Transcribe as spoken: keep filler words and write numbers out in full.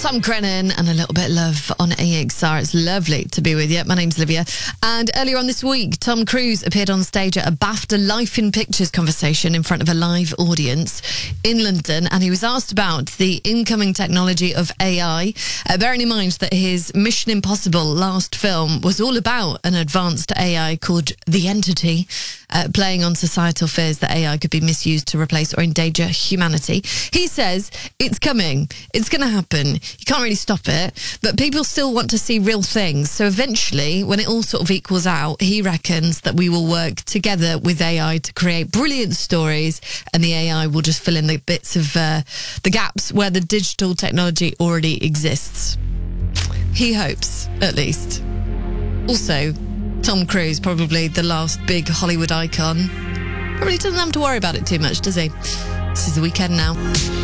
Sam Grennan and a little bit of love on A X R. It's lovely to be with you. My name's Olivia. And earlier on this week, Tom Cruise appeared on stage at a BAFTA Life in Pictures conversation in front of a live audience in London. And he was asked about the incoming technology of A I, uh, bearing in mind that his Mission Impossible last film was all about an advanced A I called The Entity, uh, playing on societal fears that A I could be misused to replace or endanger humanity. He says it's coming. It's going to happen. You can't really stop it, but people still want to see real things. So eventually, when it all sort of equals out, he reckons that we will work together with A I to create brilliant stories, and the A I will just fill in the bits of uh, the gaps where the digital technology already exists. He hopes, at least. Also, Tom Cruise, probably the last big Hollywood icon, probably doesn't have to worry about it too much, does he? This is The Weekend now.